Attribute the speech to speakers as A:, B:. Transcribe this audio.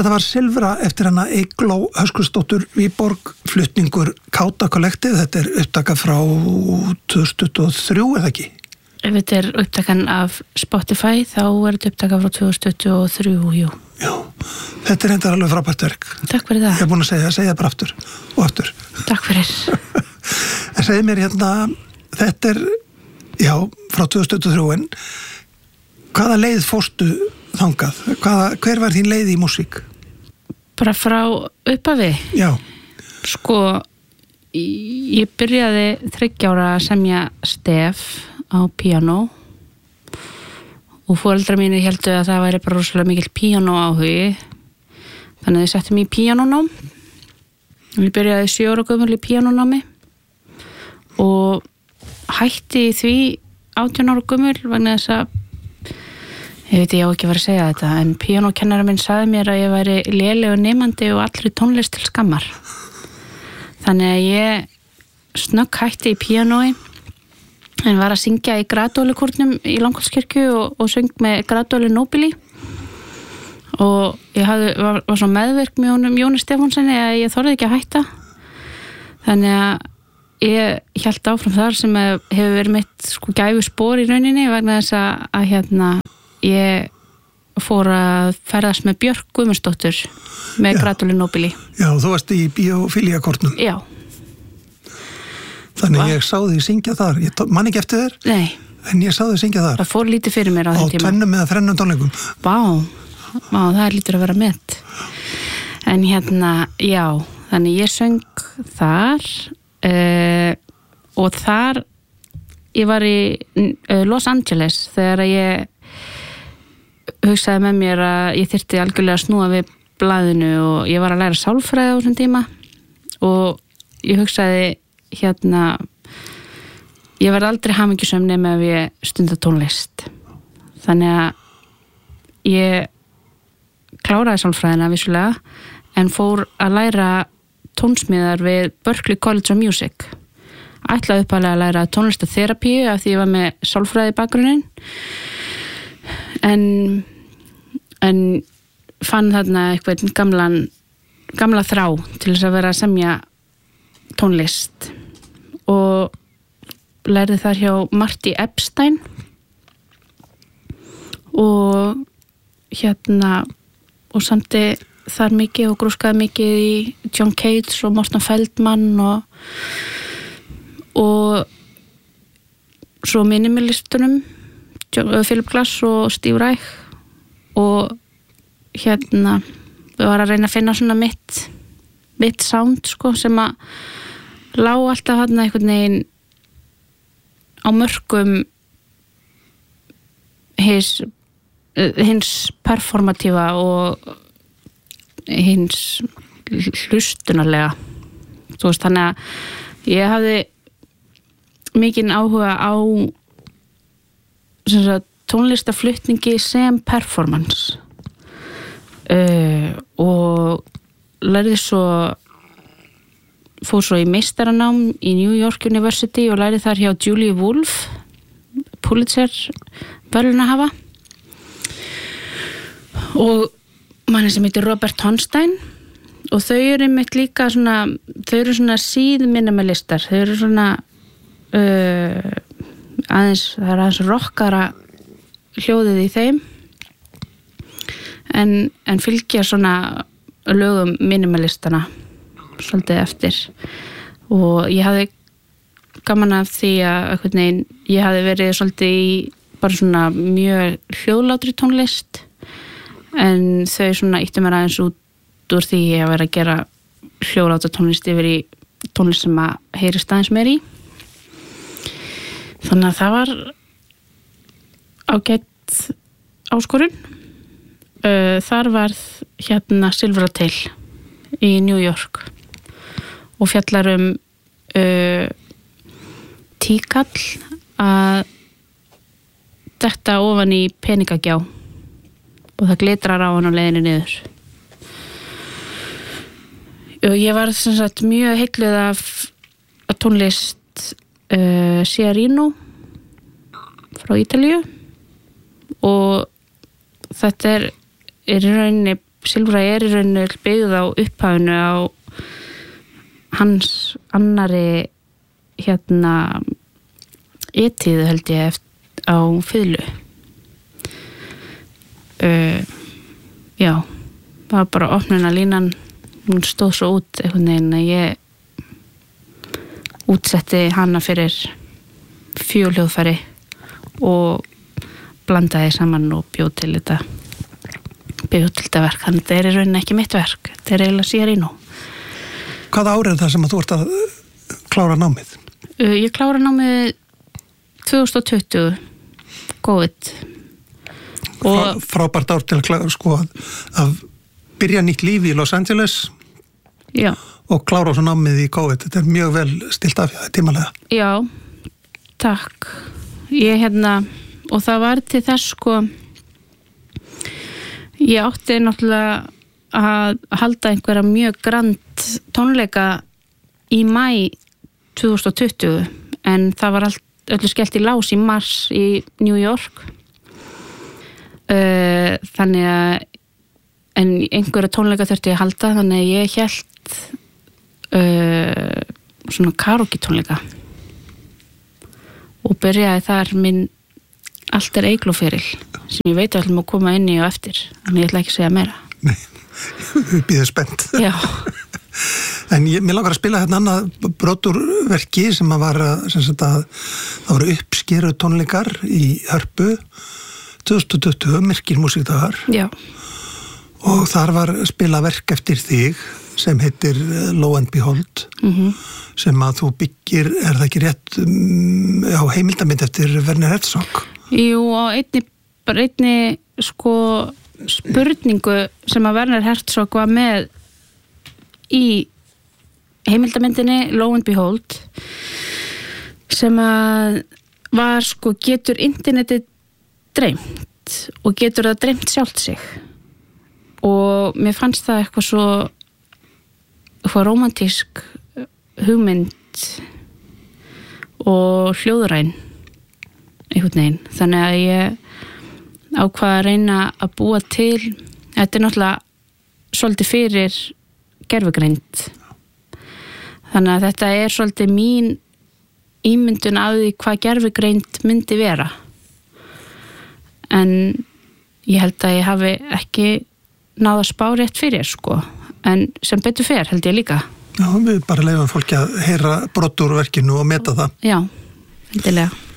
A: Þetta var Silfra eftir hana Eygló Höskuldsdóttur Víborg, flutningur Káta Collective. Þetta upptaka frá 2023, eða ekki?
B: Ef þetta upptakan af Spotify, þá þetta upptaka frá 2023, jú.
A: Já, þetta reyndar alveg frábært verk.
B: Takk fyrir það.
A: Ég búin að segja bara aftur og aftur.
B: Takk fyrir.
A: En segið mér þetta já, frá 2023, en hvaða leið fórstu þangað? Hver var þín leið í músík?
B: Bara frá upphafi?
A: Já.
B: Sko, ég byrjaði 30 ára að semja stef á píanó og foreldrar mínir héldu að það væri bara rosalega mikill píanó áhugi. Þannig að ég setti mig í píanónám. Ég byrjaði 7 ára gömul í píanónámi og hætti því 18 ára gömul vegna þess að ég veit ég á ekki að vera að segja þetta, en píanókennari minn sagði mér að ég væri lélegur nemandi og allri tónlist til skammar. Þannig að ég snögg hætti í píanói, en var að syngja í Gradólikórnum í Langholtskirkju og söng með Gradóli Nobili. Og ég var svo meðvirk með honum Jóni Stefánssoni að ég þorði ekki að hætta. Þannig að ég hélt áfram þar sem hefur verið mitt gæfuspor í rauninni vegna þess að ég fór að ferðast með Björk Guðmundsdóttur með Gradóli Nobili.
A: Já, þú varst í biofíliakórnum.
B: Já.
A: Þannig ég sá þig syngja þar. Ég man ekki eftir þér.
B: Nei.
A: En ég sá þig syngja þar.
B: Það fór lítið fyrir mér á þeim tíma.
A: Á 2 eða 3 tónleikum.
B: Vá, það lítur að vera met. En já, þannig ég söng þar og þar ég var í Los Angeles þegar ég hugsaði með mér að ég þyrfti algjörlega að snúa við blaðinu og ég var að læra sálfræði á þessum tíma og ég hugsaði ég var aldrei hamingjusöm nema ef ég stunda tónlist. Þannig að ég kláraði sálfræðina vissulega en fór að læra tónsmíðar við Berklee College of Music. Ætlaði upphaflega að læra tónlistaterapíu af því ég var með sálfræði bakgrunnin en fann þarna eitthvað gamla þrá til þess að vera að semja tónlist og lærði þar hjá Marty Epstein og og samti þar mikið og grúskaði mikið í John Cage og Morton Feldman og svo minimalistunum Philip Glass og Steve Reich og við var að reyna að finna svona mitt sound sem að lá alltaf einhvern veginn á mörkum hins performatíva og hins hlustunarlega þannig að ég hafði mikinn áhuga á tónlistaflutningi sem performance og lærði fór svo í meistaranám í New York University og lærði þar hjá Julie Wolf Pulitzer verðlaunahafa og manni sem heitir Robert Honstein og þau eru mitt líka þau eru síð minimalistar, þau eru það er aðeins rockara hljóðið í þeim en fylgja lögum minimalistana svolítið eftir og ég hafði gaman af því að ég hafði verið svolítið í bara mjög hljóðlátri tónlist en þau íttu mér aðeins út úr því að vera að gera hljóðláta tónlist yfir í tónlist sem að heyrist aðeins meir í. Þannig að það var ágætt áskorun. Þar varð Silvertail í New York og fjallar tíkall að detta ofan í peningagjá og það glitrar á hann á leiðinni niður. Og ég var mjög heilluð af tónlist Ciarino frá Ítalíu og þetta er í rauninni Silfra í rauninni byggð á upphafinu á hans annari etíðu held ég á fiðlu. Já, það var bara opnunarlínan, hún stóð svo út einhvern veginn að ég útsetti hana fyrir fjólhljóðfæri og blandaði saman og bjóð til þetta verk. Þannig þetta í rauninni ekki mitt verk, þetta eiginlega Ciarino.
A: Hvaða ár það sem að þú ert að klára námið?
B: Ég klára námið 2020, COVID.
A: Frábært ár til að klára, að byrja nýtt líf í Los Angeles.
B: Já.
A: Og klára svo námið í COVID. Þetta er mjög vel stilt af tímalega.
B: Já, takk. Ég og það var til þess ég átti náttúrulega að halda einhverja mjög grand tónleika í maí 2020 en það var öllu skellt í lás í mars í New York. Þannig að en einhverja tónleika þurfti ég að halda, þannig að ég hélt svona karaoke tónleika og byrjaði þar minn allt Eygló-feril sem ég veit að ætlum að koma inn í og eftir, þannig ég ætla ekki að segja meira.
A: Nei, við býðum spennt.
B: Já.
A: En mér langar að spila annað broturverki sem að var það voru uppskeru tónleikar í Hörpu 2020, Myrkir músíkdagar.
B: Já.
A: Og þar var spila verk eftir þig sem heitir Lo and Behold, sem að þú byggir, er það ekki rétt, á heimildamynd eftir Werner Herzog?
B: Jú, á einni spurningu sem að Werner Herzog var með í heimildamyndinni Lo and Behold, sem að var getur internetið dreymt og getur það dreymt sjálft sig. Og mér fannst það eitthvað svo rómantísk hugmynd og hljóðræn einhvern veginn. Þannig að ég ákvað að reyna að búa til, þetta er náttúrulega svolítið fyrir gervigreind. Þannig að þetta er svolítið mín ímyndun af því hvað gervigreind myndi vera. En ég held að ég hafi ekki náða spá rétt fyrir, en sem betur fer held ég líka.
A: Já, við bara leyfum fólki að heyra brot úr verkinu og meta það.
B: Já, endilega.